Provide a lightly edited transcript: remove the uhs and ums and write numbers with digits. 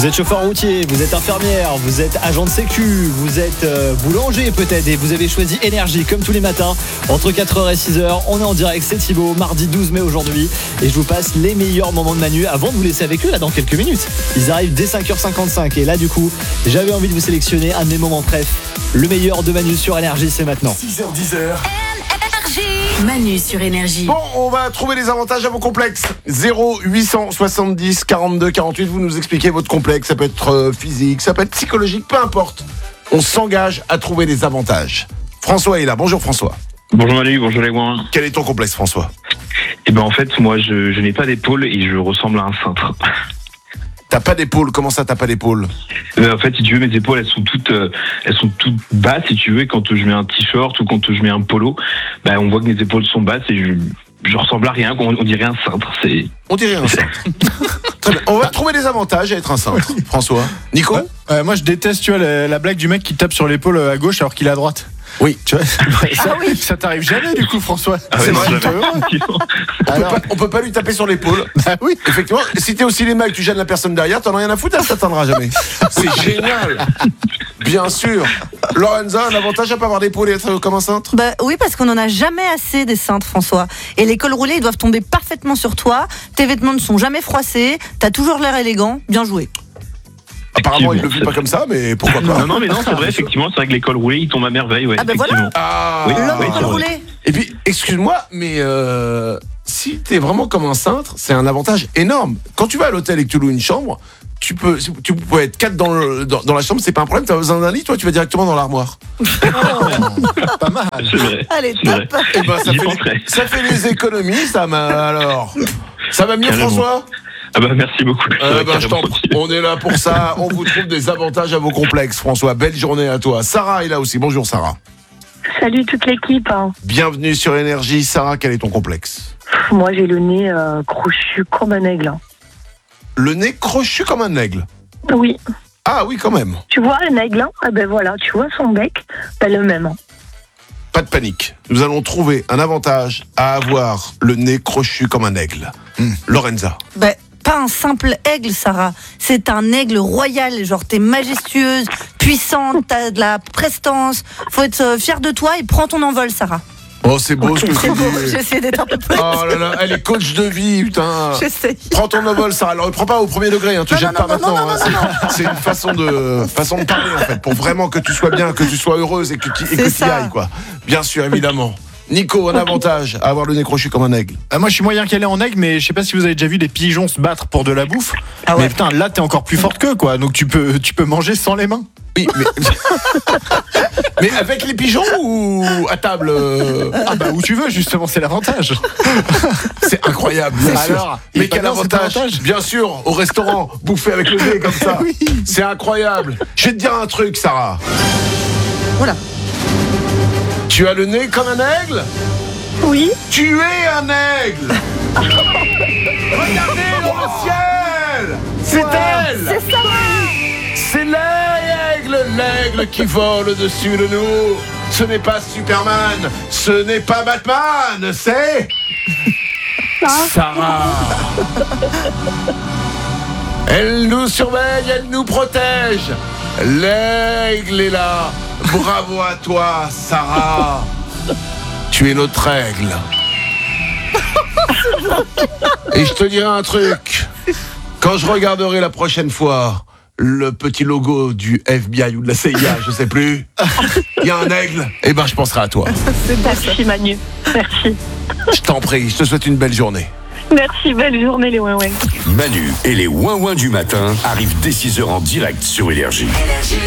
Vous êtes chauffeur routier, vous êtes infirmière, vous êtes agent de sécu, vous êtes boulanger peut-être et vous avez choisi Énergie comme tous les matins entre 4h et 6h. On est en direct, c'est Thibaut, mardi 12 mai aujourd'hui et je vous passe les meilleurs moments de Manu avant de vous laisser avec eux là dans quelques minutes. Ils arrivent dès 5h55 et là du coup, j'avais envie de vous sélectionner un de mes moments préf. Le meilleur de Manu sur Énergie, c'est maintenant. 6h10. Manu sur Énergie. Bon, on va trouver les avantages à vos complexes. 0870 42 48, vous nous expliquez votre complexe. Ça peut être physique, ça peut être psychologique, peu importe. On s'engage à trouver des avantages. François est là. Bonjour François. Bonjour Manu, bonjour les ouins. Quel est ton complexe François ? Eh ben en fait, moi je n'ai pas d'épaule et je ressemble à un cintre. T'as pas d'épaule, comment ça t'as pas d'épaule ? En fait, si tu veux, mes épaules, elles sont toutes basses, si tu veux, et quand je mets un t-shirt ou quand je mets un polo, on voit que mes épaules sont basses et je ressemble à rien, on dirait un cintre. On dirait un cintre. Très bien. On va trouver des avantages à être un cintre. François. Nico ? Moi je déteste, tu vois, la blague du mec qui tape sur l'épaule à gauche alors qu'il est à droite. Oui. Tu vois, ça t'arrive jamais du coup François. C'est vrai. On peut pas lui taper sur l'épaule. Ah oui. Effectivement, si t'es au cinéma et que tu gênes la personne derrière, t'en as rien à foutre, elle t'atteindra jamais. C'est génial. Bien sûr. Lorenza, un avantage à pas avoir d'épaule et être comme un cintre ? Oui, parce qu'on en a jamais assez des cintres, François. Et les cols roulés, ils doivent tomber parfaitement sur toi. Tes vêtements ne sont jamais froissés. T'as toujours l'air élégant. Bien joué. Apparemment, il ne le vit pas comme ça, mais pourquoi pas ? Non, c'est vrai, effectivement, c'est vrai que les cols roulés, ils tombent à merveille, ouais. Voilà. Oui, L'homme col roulé. Et puis, excuse-moi, mais si t'es vraiment comme un cintre, c'est un avantage énorme. Quand tu vas à l'hôtel et que tu loues une chambre, tu peux être 4 dans la chambre, c'est pas un problème. T'as besoin d'un lit, toi, tu vas directement dans l'armoire. Pas mal. C'est vrai. Allez, C'est top. vrai. Ça fait les économies, ça alors. Ça va mieux, Carrément. François ? Merci beaucoup. Je t'en prie. On est là pour ça. On vous trouve des avantages à vos complexes, François. Belle journée à toi. Sarah est là aussi. Bonjour, Sarah. Salut toute l'équipe. Bienvenue sur Énergie. Sarah, quel est ton complexe ? Moi j'ai le nez crochu comme un aigle. Le nez crochu comme un aigle. Oui. Ah oui, quand même. Tu vois un aigle ? Voilà, tu vois son bec, le même. Pas de panique. Nous allons trouver un avantage à avoir le nez crochu comme un aigle. Lorenza. Pas un simple aigle, Sarah. C'est un aigle royal. Genre, t'es majestueuse, puissante, t'as de la prestance. Faut être fier de toi et prends ton envol, Sarah. Oh, c'est beau ce que tu C'est beau, dis. j'essaie d'être un peu plus. Oh là là, elle est coach de vie, putain. J'essaie. Prends ton envol, Sarah. Alors, ne prends pas au premier degré, tu jettes pas maintenant. non. C'est une façon de parler, en fait, pour vraiment que tu sois bien, que tu sois heureuse et que tu y ailles, quoi. Bien sûr, évidemment. Nico, un avantage à avoir le nez crochu comme un aigle. Moi je suis moyen calé en aigle, mais je sais pas si vous avez déjà vu des pigeons se battre pour de la bouffe. Ah ouais. Mais putain, là t'es encore plus forte qu'eux, quoi. Donc tu peux manger sans les mains. Oui, mais... mais avec les pigeons ou à table Où tu veux, justement, c'est l'avantage. C'est incroyable, bien sûr. Alors, mais quel avantage ? Bien sûr, au restaurant, bouffer avec le nez comme ça. Oui. C'est incroyable. Je vais te dire un truc, Sarah. Oula. Tu as le nez comme un aigle ? Oui. Tu es un aigle. Regardez dans le ciel. C'est elle. C'est Sarah. C'est l'aigle qui vole au-dessus de nous. Ce n'est pas Superman, ce n'est pas Batman, c'est Sarah. Elle nous surveille, elle nous protège. L'aigle est là. Bravo à toi, Sarah. Tu es notre aigle. Et je te dirai un truc. Quand je regarderai la prochaine fois le petit logo du FBI ou de la CIA, je sais plus, il y a un aigle, je penserai à toi. Merci Manu. Merci. Je t'en prie, je te souhaite une belle journée. Merci, belle journée les ouin-ouin. Manu et les ouin-ouin du matin arrivent dès 6h en direct sur Énergie.